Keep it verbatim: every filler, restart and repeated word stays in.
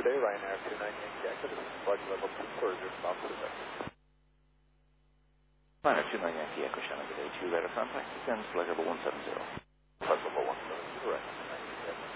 today, Ryanair two nine Yankee Echo, this is flight level two four zero, stop for the vector. Ryanair two nine Yankee Echo, Shannon, today, two radar contact, descend flight level one seven zero.